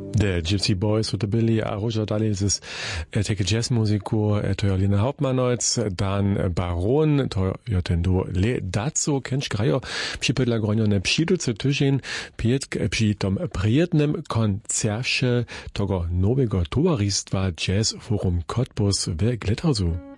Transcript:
The Gypsy Boys so to byli, a róża dalej z takie jazz muzyku, to je Lina Hauptmannoc, dan Baron, to je ten duo Le Dazzo, kennst grajo, przypydla gronione przyduce tydzień, przy tom prijetnym koncercie tego nowego towarzystwa Jazz Forum Cottbus w Glethausu.